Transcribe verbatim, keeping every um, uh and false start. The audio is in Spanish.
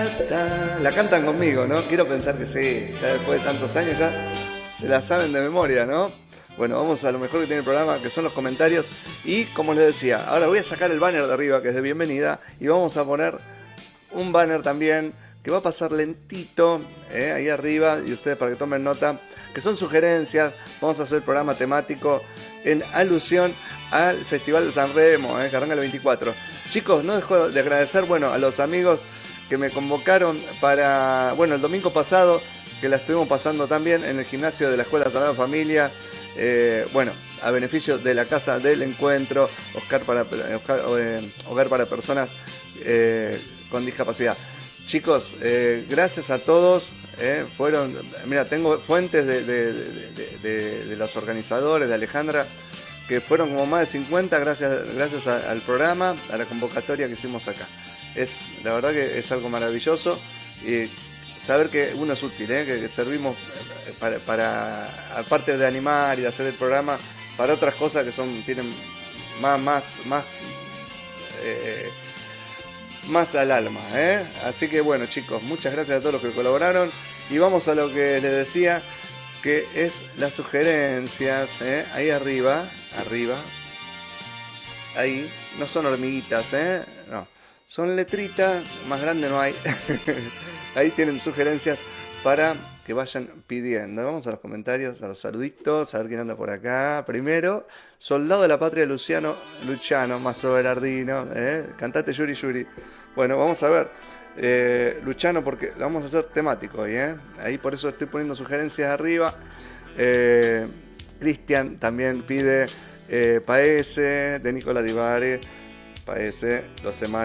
La cantan conmigo, ¿no? Quiero pensar que sí, ya después de tantos años ya se la saben de memoria, ¿no? Bueno, vamos a lo mejor que tiene el programa, que son los comentarios. Y como les decía, ahora voy a sacar el banner de arriba, que es de bienvenida, y vamos a poner un banner también que va a pasar lentito, ¿eh? Ahí arriba, y ustedes para que tomen nota, que son sugerencias. Vamos a hacer el programa temático en alusión al Festival de San Remo, ¿eh? Que arranca el veinticuatro. Chicos, no dejo de agradecer, bueno, a los amigos que me convocaron para, bueno, el domingo pasado, que la estuvimos pasando también en el gimnasio de la Escuela Sagrada Familia, eh, bueno, a beneficio de la Casa del Encuentro, Oscar para, Oscar, eh, Hogar para Personas eh, con Discapacidad. Chicos, eh, gracias a todos, eh, fueron, mira, tengo fuentes de, de, de, de, de los organizadores, de Alejandra, que fueron como más de cincuenta gracias, gracias a, al programa, a la convocatoria que hicimos acá. Es, la verdad que es algo maravilloso y saber que uno es útil, ¿eh? que, que servimos para, para, aparte de animar y de hacer el programa, para otras cosas que son tienen más, más, más, eh, más al alma. ¿eh? Así que bueno, chicos, muchas gracias a todos los que colaboraron y vamos a lo que les decía, que es las sugerencias. ¿eh? Ahí arriba, arriba, ahí, no son hormiguitas, ¿eh? no. Son letritas, más grande no hay. Ahí tienen sugerencias para que vayan pidiendo. Vamos a los comentarios, a los saluditos, a ver quién anda por acá. Primero, Soldado de la Patria Luciano Luciano, Mastro Berardino, ¿eh? Cantate Yuri Yuri. Bueno, vamos a ver. Eh, Luciano, porque lo vamos a hacer temático hoy, ¿eh? Ahí por eso estoy poniendo sugerencias arriba. Eh, Cristian también pide eh, Paese, de Nicola Di Bari. Paese, los semanas.